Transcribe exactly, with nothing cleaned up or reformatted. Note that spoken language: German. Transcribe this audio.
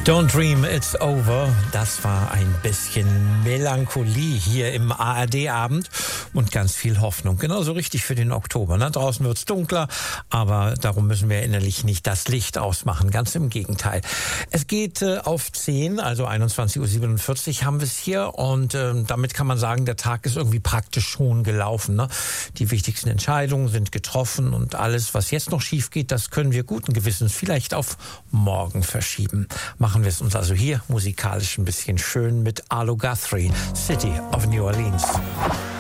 Don't Dream It's Over, das war ein bisschen Melancholie hier im A R D-Abend und ganz viel Hoffnung. Genauso richtig für den Oktober. Ne? Draußen wird's dunkler, aber darum müssen wir innerlich nicht das Licht ausmachen. Ganz im Gegenteil. Es geht äh, auf zehn, also einundzwanzig Uhr siebenundvierzig haben wir es hier und äh, damit kann man sagen, der Tag ist irgendwie praktisch schon gelaufen. Ne? Die wichtigsten Entscheidungen sind getroffen und alles, was jetzt noch schief geht, das können wir guten Gewissens vielleicht auf morgen verschieben. Machen wir es uns also hier musikalisch ein bisschen schön mit Arlo Guthrie, City of New Orleans.